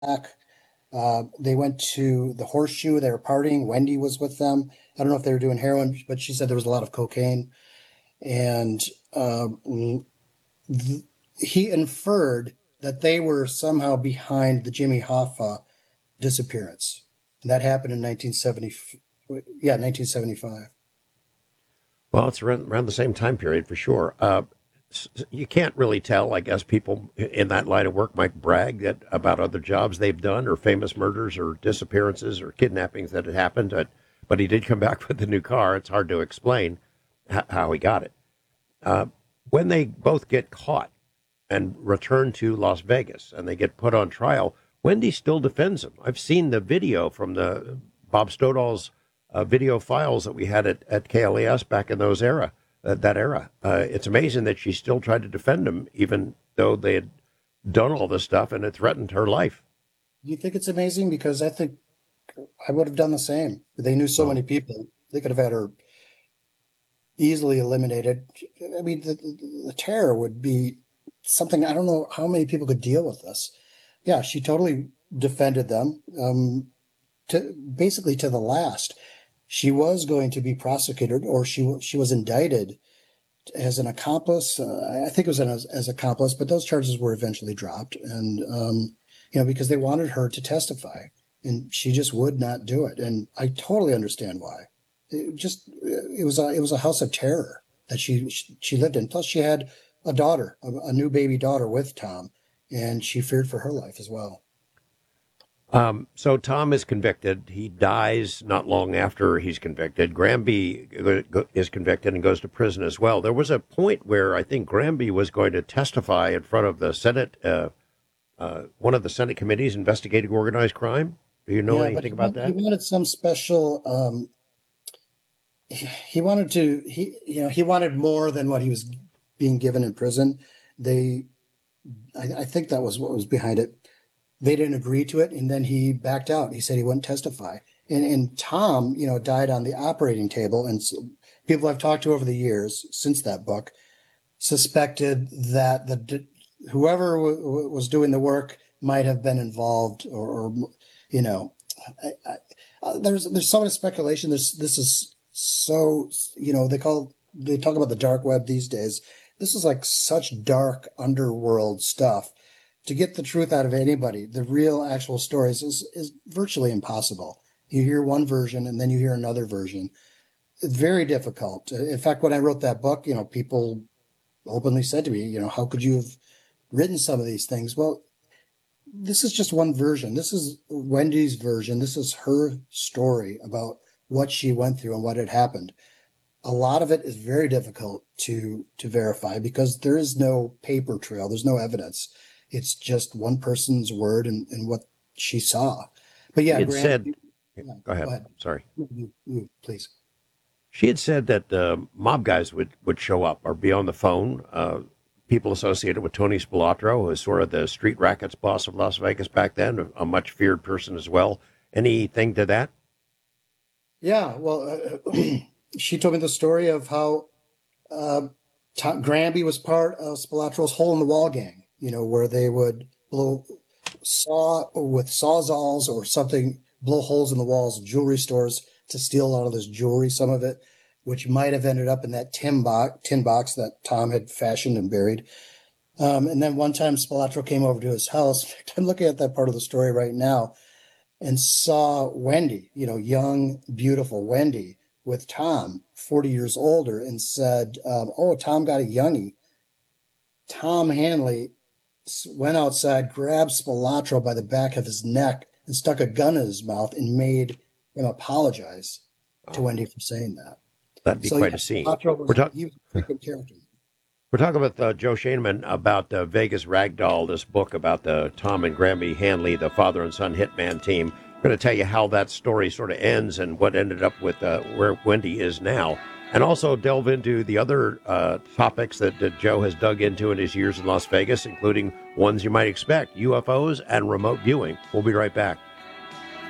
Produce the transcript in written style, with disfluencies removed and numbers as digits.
They went to the Horseshoe. They were partying. Wendy was with them. I don't know if they were doing heroin, but she said there was a lot of cocaine. And he inferred that they were somehow behind the Jimmy Hoffa disappearance. And that happened in 1970. Yeah, 1975. Well, it's around the same time period for sure. You can't really tell. I guess people in that line of work might brag about other jobs they've done, or famous murders, or disappearances, or kidnappings that had happened. But he did come back with a new car. It's hard to explain how he got it. Uh, when they both get caught and return to Las Vegas and they get put on trial, Wendy still defends him. I've seen the video from the Bob Stodall's video files that we had at KLAS back in that era. It's amazing that she still tried to defend him, even though they had done all this stuff and it threatened her life. You think it's amazing? Because I think I would have done the same. They knew so Well, many people. They could have had her easily eliminated. I mean, the terror would be something. I don't know how many people could deal with this. Yeah, she totally defended them, to basically to the last. She was going to be prosecuted, or she was indicted as an accomplice. I think it was as accomplice, but those charges were eventually dropped, and because they wanted her to testify, and she just would not do it. And I totally understand why. It was a house of terror that she lived in. Plus, she had a daughter, a new baby daughter with Tom, and she feared for her life as well. so Tom is convicted. He dies not long after he's convicted. Granby is convicted and goes to prison as well. There was a point where I think Granby was going to testify in front of the Senate, one of the Senate committees investigating organized crime. Do you know Yeah, but anything about he that? wanted some special. He wanted to. He wanted more than what he was being given in prison. They, I think that was what was behind it. They didn't agree to it, and then he backed out. He said he wouldn't testify. And Tom, died on the operating table. And so people I've talked to over the years since that book suspected that whoever was doing the work might have been involved, or you know, there's so much speculation. This is so they talk about the dark web these days. This is like such dark underworld stuff. To get the truth out of anybody, the real actual stories is virtually impossible. You hear one version and then you hear another version. It's very difficult. In fact, when I wrote that book, people openly said to me, how could you have written some of these things? Well, this is just one version. This is Wendy's version. This is her story about what she went through and what had happened. A lot of it is very difficult to verify because there is no paper trail. There's no evidence. It's just one person's word and what she saw. But She yeah, had Graham, said, yeah, go go ahead, ahead. sorry. Please. She had said that mob guys would show up or be on the phone. People associated with Tony Spilatro, who was sort of the street rackets boss of Las Vegas back then, a much feared person as well. Anything to that? Yeah, well, she told me the story of how uh, Granby was part of Spilatro's hole in the wall gang, where they would blow saw with sawzalls or something, blow holes in the walls of jewelry stores to steal a lot of this jewelry, some of it, which might have ended up in that tin box that Tom had fashioned and buried. And then one time Spilatro came over to his house. I'm looking at that part of the story right now and saw Wendy, young, beautiful Wendy with Tom, 40 years older, and said, "Oh, Tom got a youngie." Tom Hanley went outside, grabbed Spilatro by the back of his neck, and stuck a gun in his mouth and made him apologize to Oh, Wendy for saying that. that'd be So quite yeah, a scene. Spilatro We're talking. he was a freaking character. We're talking with Joe Shaneman about Vegas Ragdoll, this book about the Tom and Grammy Hanley, the father and son hitman team. I'm going to tell you how that story sort of ends and what ended up with where Wendy is now. And also delve into the other topics that Joe has dug into in his years in Las Vegas, including ones you might expect, UFOs and remote viewing. We'll be right back.